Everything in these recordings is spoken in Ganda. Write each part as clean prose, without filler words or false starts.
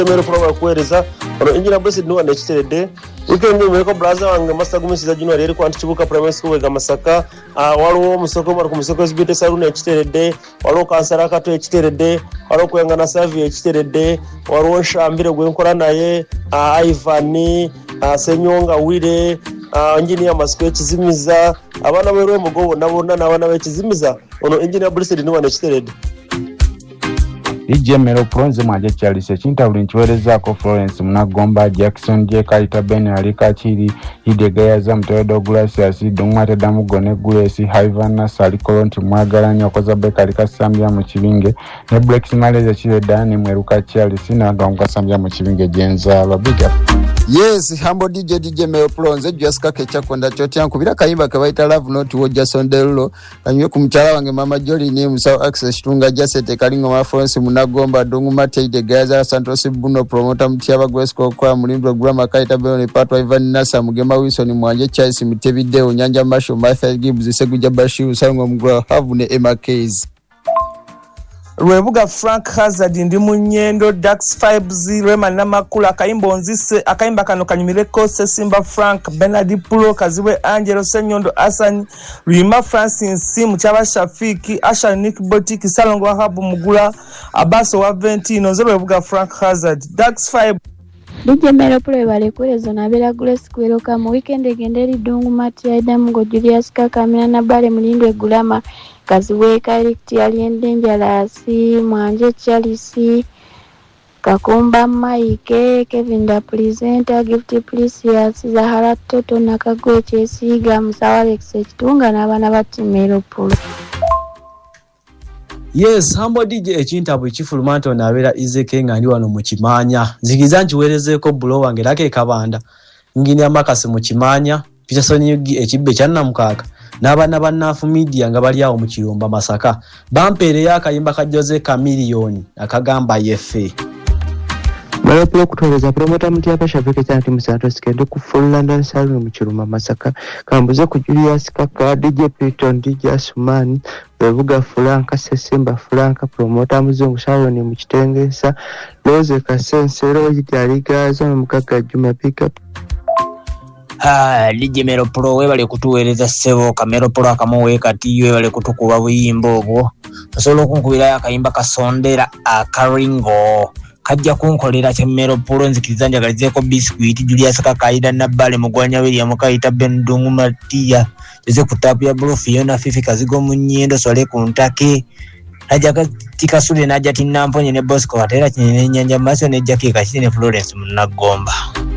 Mero Pro kuereza ono engineer Blessed no ande chiterede weekend mweko brother wange master gumisiza January eri kwanti chibuka primary school wega Masaka waliwo musoko mara kumusoko SBT salune echiterede waliwo kansara kato echiterede waliwo kuyangana savie echiterede waliwo shambire gwenkora naye Ivan Senyonga Wire engineer Masque chizimiza abana bero mugobo nabona nabana bechizimiza ono engineer Blessed no ande chiterede DJ Mero Pronze mwaje Charles Chintabuli nchiwerezaako Florence Munagomba Jackson J Kalita Ben Alika Chiri Hidegaya za Mtoyo Douglas Dungmate Damugone Gulesi Haivana Salikolonti Mwagalanya Okoza Beka Alika Sambia Mchibinge ne Black Maleza Chile Dani Mweruka Charles na Ganga Sambia Mchibinge Jenza Labiga. Yes, Hambo DJ Mero Pronze Jessica Kechakonda choti yankubira kayimba kabaita Love Not wo Jason Derulo kanywe kumchala wange Mama Jolly ni Musao Access Tunga Jasete Kalingo wa Florence Munagomba Dungmate Hidegaya Santos Buno promoter Mtiaba Gresco kwa Mulindo Grama Kaita Belo ni Patwa Ivan Nasa Mugema Wilson Mwanje Charles Mitevideo Nyanja Masho Mathias Gibbs Seguja Bashiru Sango Mgwa Havune Emma Case Rwebuga Frank Hazard ndi munyendo Dax Fibes Rema namakula akayimbo nzise akayimba kano kanyumireko Simba Frank Bernard Pulo Kaziwe Angelo Senyondo Hassan Rima Francis Muchaba Shafiki Asha Nick Botiki Salongo Habu Mugula Abaso wa 20 Rwebuga Frank Hazard Dax Fibes DJ Mero Pro bale kulezo na bela Grace kweroka mu weekend egenderi Dungu Mati Adam go Julius Kakamina na bale mulindwe Gulama Kaziwe Kalikti Aliendenjalasi Mwanje Charles Kakumba Mike Kevin da presenter Gift Precious Zahara Toto Nakagwe Chesiga Musawalex Tunga na bana bati Mero Pro. Yes, Hambo DJ Chintabuli Chifulumanto na bela Izeke ngandi wano mukimanya nzigizanji werezeko bulo wange lake kabanda ngini amakasi mukimanya Peterson yugi ekibe channa mukaka n'abana bannafu media nga bali awo mu Kirumba Masaka bampere yakayimba ka Jose Chameleone akagamba yefe Mero Pro kutweleza promoter Mtiaba Shabike chanti musanto sikende ku Full London Saloon mu Kirumba Masaka kambuze ku Julius Kaka DJ Piton DJ Asumani Rwebuga Franka Sesimba Franka promoter Muzungu Saloon mu Kitengesa Rose Kasensero yitaliga zo mukaga Juma pick up DJ Mero Pro webale kutuwereza sebo Kamero Pro akamuweka tiyo webale kutukuba buyimbo obwo solo kunkubira yakayimba kasondera akaringo kajja kunkolera kya Mero Pro nzikizanja galizeko biscuit Julius Kakaida na bale mugwanya William Kaita Bendungu Matia ze kutapu ya bro Fiona Fifi kazigo munyendo sole kuntake ajaga tikasule naja tinamponye ne Bosco atera kinene nyanja maso ne Jackie kashine Florence Munagomba.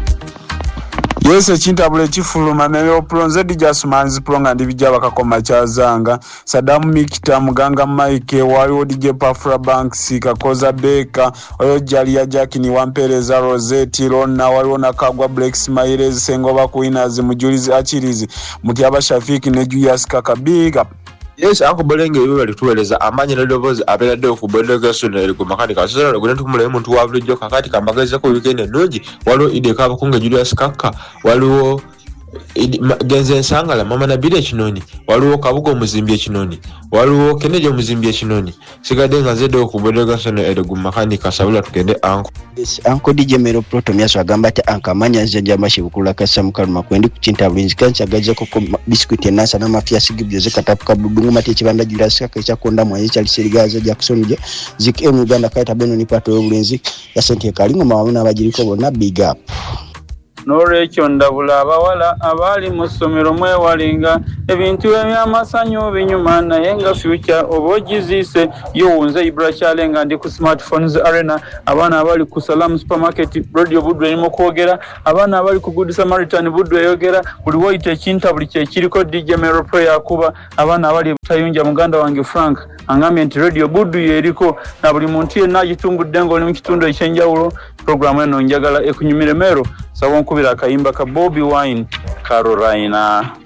Yes, Chintabule Chifuluma Mero Pronze Jasman's Plonga ndibijaba kakoma chazanga Saddam Mikita Muganga Mike waliwo DJ Pafra Banks Kakoza Beka oyo Jalia Jackie ni Wampereza Rosette Rona waliwo nakagwa Black Smiles Sengoba Kuinazi Mujulizi Achirizi Mutiaba Shafiki ne Julius Kaka big up. Yes, ako bolenge bibe lituweleza amanye ledovozi abelade okubodegation eri ku makanika sera gwe ntukumule muntu wabuljo kakati kamageze ko weekend nungi waliwo ide kaba kunga Julius Kaka waliwo genze nsangala mama na bide kinoni waliwo kabugo muzimbye kinoni waliwo kenejo muzimbye kinoni sigade ngazede okubodegation eri ku makanika sabula tukende anko. Yes, anko DJ Mero Pro tomyaso agamba ati ankamanya nzanja mashibukula kasa mukaluma kwendi ku Chintabuli kancha gaje ko biscuit nasa na mafia sigibyo zekatapuka budungu mate kibanda Julius Kaka chakonda mwaye chalisirigazo Jackson je zik Uganda Kaita Beno ni pato y'obulenzi ya sente kalingo mawuna abajiriko bonna big up. Norekyo ndabula abawala abali mu ssomero mwewalinga ebintu ebyamasanyo binyuma naye nga future obogizise yowunze Ibra Chalenga ndi ku Smartphones Arena abana abali ku Salam Supermarket Radio Budwe irimo kwogera abana abali ku Good Samaritan Budwe yogera buli woyite Chintabuli kye kiriko DJ Mero Pro yakuba abana abali tayunja muganda wange Frank angamye nti Radio Budwe yeriko na buli muntu yenna agitungudde ngo oli mu kitundu ekyenjawulo programu eno njagala ekunyumire Mero sawa nkubira akayimba ka Bobby Wine Carolina.